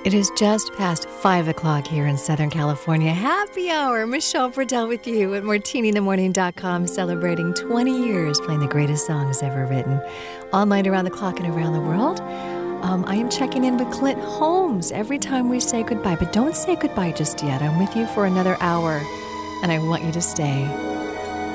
It is just past 5 o'clock here in Southern California. Happy hour. Michelle Burdell with you at martiniinthemorning.com, celebrating 20 years playing the greatest songs ever written. Online around the clock and around the world. I am checking in with Clint Holmes every time we say goodbye. But don't say goodbye just yet. I'm with you for another hour, and I want you to stay.